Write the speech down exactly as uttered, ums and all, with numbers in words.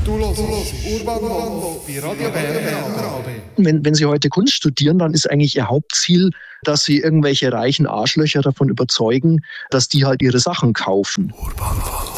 Du hörst Urban Wolf bei Radio Bern. Wenn, wenn Sie heute Kunst studieren, dann ist eigentlich Ihr Hauptziel, dass Sie irgendwelche reichen Arschlöcher davon überzeugen, dass die halt ihre Sachen kaufen. Urban Wolf.